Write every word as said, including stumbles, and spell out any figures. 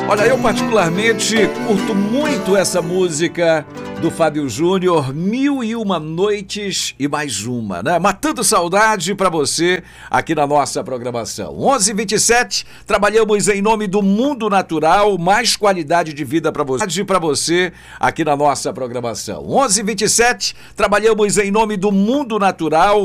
Olha, eu particularmente curto muito essa música do Fábio Júnior, Mil e Uma Noites e Mais Uma, né? Matando saudade pra você aqui na nossa programação. onze e vinte e sete, trabalhamos em nome do Mundo Natural, mais qualidade de vida pra você, pra você aqui na nossa programação. onze e vinte e sete, trabalhamos em nome do Mundo Natural,